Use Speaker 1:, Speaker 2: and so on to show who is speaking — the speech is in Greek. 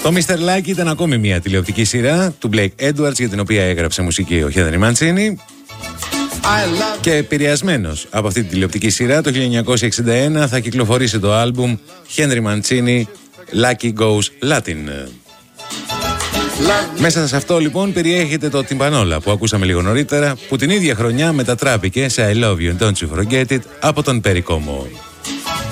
Speaker 1: Το Mr. Lucky ήταν ακόμη μια τηλεοπτική σειρά του Blake Edwards για την οποία έγραψε μουσική ο Henry Mancini. Και επηρεασμένος από αυτή την τηλεοπτική σειρά, το 1961 θα κυκλοφορήσει το άλμπουμ Henry Mancini Lucky Goes Latin. Μέσα σε αυτό λοιπόν περιέχεται το τυμπανόλα που ακούσαμε λίγο νωρίτερα, που την ίδια χρονιά μετατράπηκε σε I Love You and Don't You Forget It από τον Perry Como.